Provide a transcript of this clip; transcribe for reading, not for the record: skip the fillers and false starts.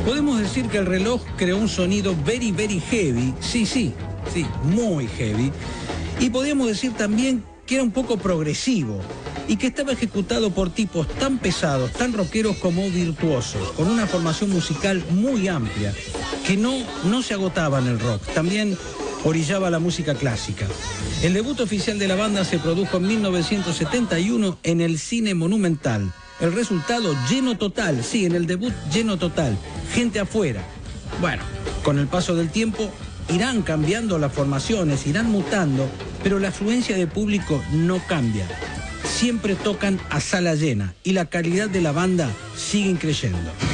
Podemos decir que el reloj creó un sonido very, very heavy, sí, muy heavy, y podríamos decir también que era un poco progresivo y que estaba ejecutado por tipos tan pesados, tan rockeros como virtuosos, con una formación musical muy amplia, que no se agotaba en el rock, también orillaba la música clásica. El debut oficial de la banda se produjo en 1971 en el Cine Monumental. El resultado, lleno total, sí, en el debut lleno total, gente afuera. Bueno, con el paso del tiempo irán cambiando las formaciones, irán mutando, pero la afluencia de público no cambia. Siempre tocan a sala llena y la calidad de la banda sigue creciendo.